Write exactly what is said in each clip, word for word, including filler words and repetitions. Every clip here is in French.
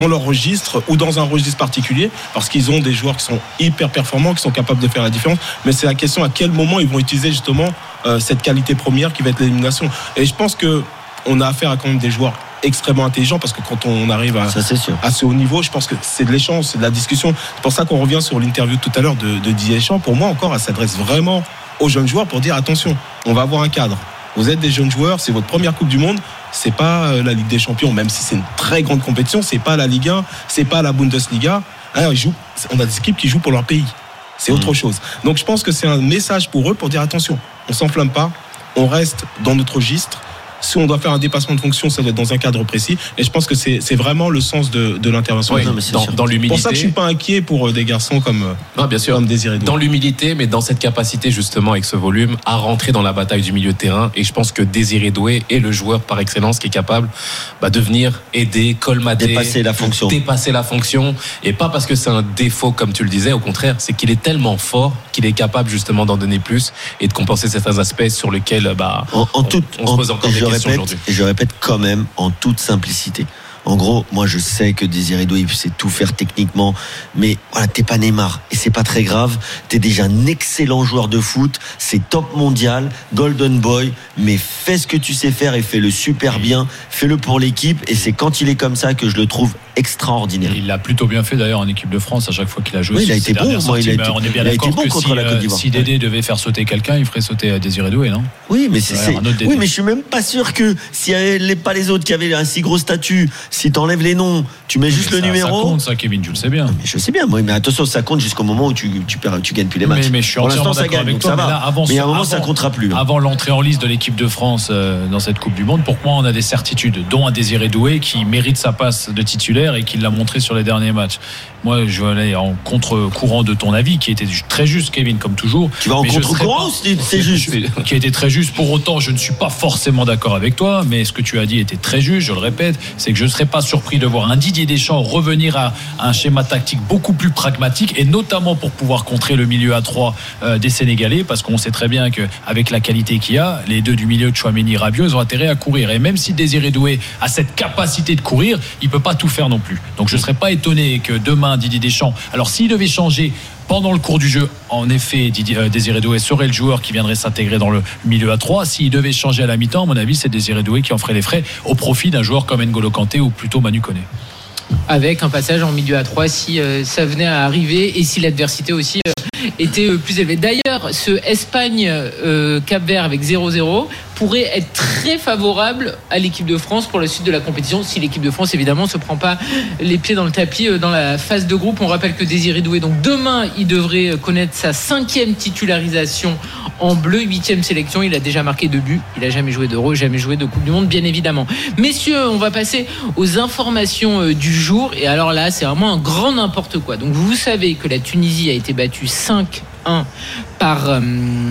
dans leur registre ou dans un registre particulier, parce qu'ils ont des joueurs qui sont hyper performants, qui sont capables de faire la différence. Mais c'est la question à quel moment ils vont utiliser justement euh, cette qualité première qui va être l'élimination. Et je pense que on a affaire à quand même des joueurs extrêmement intelligents, parce que quand on arrive à, ça, c'est sûr. à ce haut niveau, je pense que c'est de l'échange, c'est de la discussion. C'est pour ça qu'on revient sur l'interview tout à l'heure de, de Didier Deschamps. Pour moi encore, elle s'adresse vraiment aux jeunes joueurs pour dire attention, on va avoir un cadre. Vous êtes des jeunes joueurs, c'est votre première Coupe du Monde. C'est pas la Ligue des Champions, même si c'est une très grande compétition. C'est pas la Ligue un, c'est pas la Bundesliga. Alors, ils jouent, on a des équipes qui jouent pour leur pays. C'est autre mmh. chose. Donc je pense que c'est un message pour eux pour dire attention, on s'enflamme pas, on reste dans notre registre. Si on doit faire un dépassement de fonction, ça doit être dans un cadre précis. Et je pense que c'est, c'est vraiment le sens de, de l'intervention. Oui, dans, dans l'humilité. C'est pour ça que je suis pas inquiet pour des garçons comme, non, bien sûr. comme Désiré Doué. Dans l'humilité, mais dans cette capacité justement avec ce volume à rentrer dans la bataille du milieu de terrain. Et je pense que Désiré Doué est le joueur par excellence qui est capable bah, de venir aider, colmater, dépasser la fonction, dépasser la fonction. Et pas parce que c'est un défaut comme tu le disais. Au contraire, c'est qu'il est tellement fort qu'il est capable justement d'en donner plus et de compenser certains aspects sur lesquels bah, en, en tout, on, on se pose encore des questions répète, aujourd'hui. Et je répète quand même en toute simplicité. En gros, moi je sais que Désiré Doué il sait tout faire techniquement, mais voilà, t'es pas Neymar et c'est pas très grave. T'es déjà un excellent joueur de foot, c'est top mondial, Golden Boy, mais fais ce que tu sais faire et fais-le super bien, fais-le pour l'équipe. Et c'est quand il est comme ça que je le trouve extraordinaire. Il l'a plutôt bien fait d'ailleurs en équipe de France à chaque fois qu'il a joué. Oui, il a été bon. Moi, il a été, on est bien il a d'accord été bon que contre si, la Côte d'Ivoire. Si Dédé devait faire sauter quelqu'un, il ferait sauter Désiré Doué, non ? Oui, mais c'est, c'est... oui, mais je suis même pas sûr que s'il n'y avait pas les autres qui avaient un si gros statut, si t'enlèves les noms, tu mets juste mais le ça, numéro. Ça compte, ça, Kevin, tu le sais bien. Mais je sais bien, moi, mais attention, ça compte jusqu'au moment où tu tu perds, tu gagnes plus les matchs. Mais, mais je suis pour l'instant, ça gagne, gagne, donc toi, ça va. Mais, là, avant, mais à un moment, avant, ça comptera plus. Hein. Avant l'entrée en liste de l'équipe de France euh, dans cette Coupe du Monde, pourquoi on a des certitudes, dont un Désiré Doué qui mérite sa passe de titulaire et qui l'a montré sur les derniers matchs. Moi, je vais aller en contre-courant de ton avis, qui était très juste, Kevin, comme toujours. Tu vas en contre-courant ou c'est, c'est juste ? Qui était très juste. Pour autant, je ne suis pas forcément d'accord avec toi, mais ce que tu as dit était très juste, je le répète, c'est que je ne serais pas surpris de voir un Didier Deschamps revenir à un schéma tactique beaucoup plus pragmatique, et notamment pour pouvoir contrer le milieu à trois euh, des Sénégalais, parce qu'on sait très bien qu'avec la qualité qu'il y a, les deux du milieu, Tchouaméni et Rabiot, ils ont intérêt à courir. Et même si Désiré Doué a cette capacité de courir, il ne peut pas tout faire non plus. Donc je ne serais pas étonné que demain, Didier Deschamps, alors s'il devait changer pendant le cours du jeu, en effet, Didier, euh, Désiré Doué serait le joueur qui viendrait s'intégrer dans le milieu à trois. S'il devait changer à la mi-temps, à mon avis, c'est Désiré Doué qui en ferait les frais au profit d'un joueur comme N'Golo Kanté ou plutôt Manu Koné. Avec un passage en milieu à trois si euh, ça venait à arriver et si l'adversité aussi euh, était euh, plus élevée. D'ailleurs, ce Espagne-Cap-Vert euh, avec zéro zéro pourrait être très favorable à l'équipe de France pour la suite de la compétition, si l'équipe de France évidemment ne se prend pas les pieds dans le tapis euh, dans la phase de groupe. On rappelle que Désiré Doué, donc demain, il devrait connaître sa cinquième titularisation en bleu, huitième sélection. Il a déjà marqué deux buts, il n'a jamais joué d'Euro, jamais joué de Coupe du Monde, bien évidemment. Messieurs, on va passer aux informations euh, du jour. Et alors là, c'est vraiment un grand n'importe quoi. Donc vous savez que la Tunisie a été battue cinq un par, euh,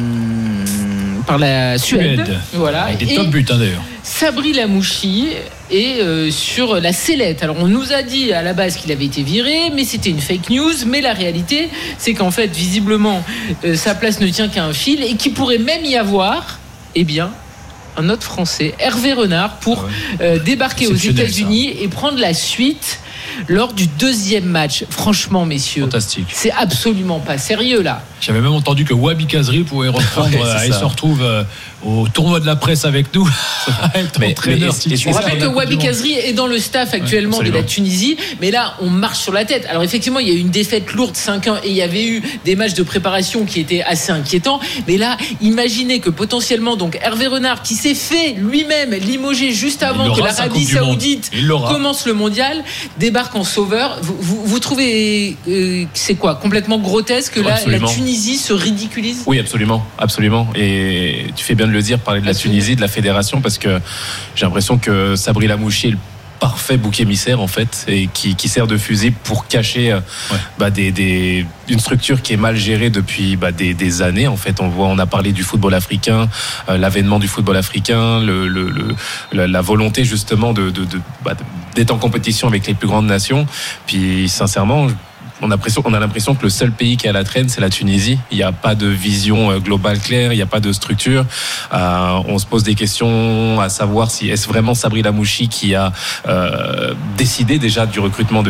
par la Suède. Suède. Voilà. Avec des et top buts hein, d'ailleurs. Sabri Lamouchi est euh, sur la sellette. Alors on nous a dit à la base qu'il avait été viré, mais c'était une fake news. Mais la réalité, c'est qu'en fait, visiblement, euh, sa place ne tient qu'à un fil et qu'il pourrait même y avoir, eh bien, un autre Français, Hervé Renard, pour ah ouais. euh, débarquer aux États-Unis ça. et prendre la suite lors du deuxième match. Franchement, messieurs, fantastique. C'est absolument pas sérieux là. J'avais même entendu que Wabi Kazri pouvait reprendre ouais, et se retrouve euh, au tournoi de la presse avec nous. mais, mais on rappelle que Wabi Kazri est dans le staff actuellement ouais, de la Tunisie, mais là on marche sur la tête. Alors effectivement il y a eu une défaite lourde cinq un et il y avait eu des matchs de préparation qui étaient assez inquiétants, mais là imaginez que potentiellement donc Hervé Renard qui s'est fait lui-même limoger juste avant que l'Arabie Saoudite commence le mondial débarque en sauveur. Vous, vous, vous trouvez euh, c'est quoi complètement grotesque que là la Tunisie se ridiculise? Oui, absolument, absolument. Et tu fais bien de le dire, parler de la absolument. Tunisie, de la fédération, parce que j'ai l'impression que Sabri Lamouchi est le parfait bouc émissaire en fait, et qui, qui sert de fusil pour cacher ouais. bah, des, des, une structure qui est mal gérée depuis bah, des, des années. En fait, on voit, on a parlé du football africain, euh, l'avènement du football africain, le, le, le, la, la volonté justement de, de, de, bah, d'être en compétition avec les plus grandes nations. Puis sincèrement, On a l'impression, on a l'impression que le seul pays qui est à la traîne, c'est la Tunisie. Il n'y a pas de vision globale claire, il n'y a pas de structure. Euh, on se pose des questions à savoir si est-ce vraiment Sabri Lamouchi qui a euh, décidé déjà du recrutement de